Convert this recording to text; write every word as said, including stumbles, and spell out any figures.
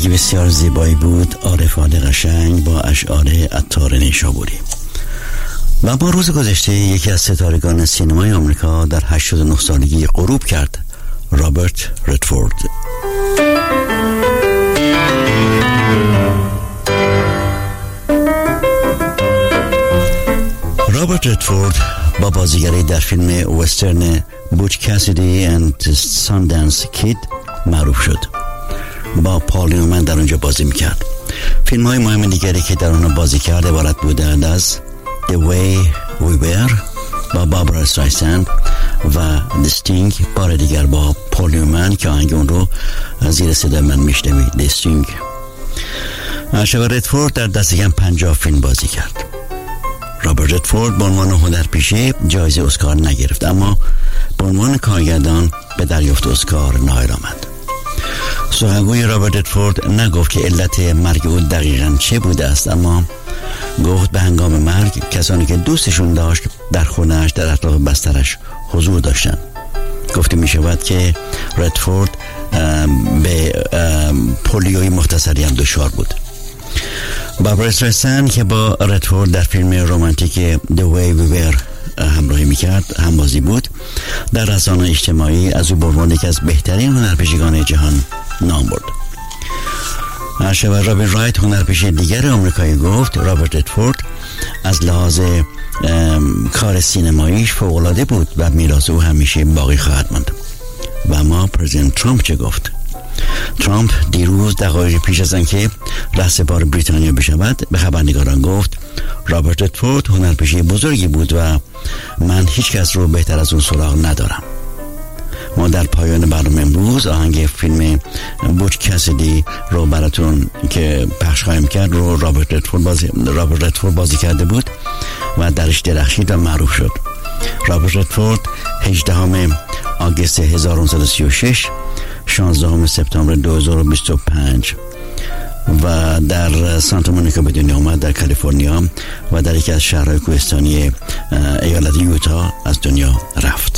آهنگی بسیار زیبایی بود، عارفانه قشنگ با اشعار عطار نیشابوری. و با روز گذشته یکی از ستارگان سینمای آمریکا در هشتاد و نه سالگی غروب کرد، رابرت ردفورد. رابرت ردفورد با بازیگری در فیلم وسترن بوچ کاسیدی اند ساندنس کید معروف شد. با پال نیومن در اونجا بازی میکرد. فیلم های مهم دیگری که در اونها بازی کرد عبارت بودند از The Way We Were با بابرا استرایسند و The Sting بار دیگر با پال نیومن که آهنگ اون رو زیر صدای من میشنوید، The Sting. شب ردفورد در دست کم پنجاه فیلم بازی کرد. رابرت ردفورد به عنوان هنرپیشه جایزه اسکار نگرفت، اما به عنوان کارگردان به دریافت اسکار نائل آمد. سخنگوی رابرت ردفورد نگفت که علت مرگ او دقیقاً چه بوده است، اما گفت به هنگام مرگ کسانی که دوستشون داشت در خونه‌اش در اطراف بسترش حضور داشتند. گفته می شود که ردفورد به پولیوی مختصری هم دچار بود. بابرا استرایسند که با ردفورد در فیلم رمانتیک The Way We Were همراهی میکرد همبازی بود، در رسانه‌های اجتماعی از او به عنوان یکی از بهترین هنرپیشگان جهان نام برد. شب رابین رایت هنرپیشه دیگر آمریکایی گفت رابرت ردفورد از لحاظ کار سینماییش فوق‌العاده بود و میراث او همیشه باقی خواهد ماند. و اما پرزیدنت ترامپ چه گفت؟ ترامپ دیروز دقایق پیش از آنکه رهسپار بریتانیا بشود به خبرنگاران گفت رابرت ردفورد هنرپیشه بزرگی بود و من هیچ کس رو بهتر از اون سراغ ندارم. ما در پایان برنامه امروز آهنگ فیلم بوچ کاسیدی رو براتون که پخش خواهیم کرد رو رابرت ردفورد بازی رابرت ردفورد بازی کرده بود و درش درخشید و معروف شد. رابرت ردفورد هجدهم آگوست هزار و نهصد و سی و شش، شانزدهم سپتامبر دو هزار و بیست و پنج و در سانتا مونیکا به دنیا آمد، در کالیفرنیا، و در یکی از شهرهای کوهستانی ایالت یوتا از دنیا رفت.